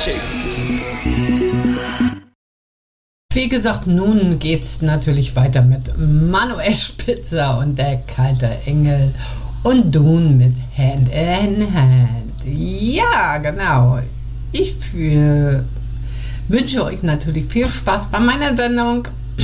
Wie gesagt, nun geht's natürlich weiter mit Manuel Spitzer und der kalte Engel und Dune mit Hand in Hand. Ja, genau. Ich wünsche euch natürlich viel Spaß bei meiner Sendung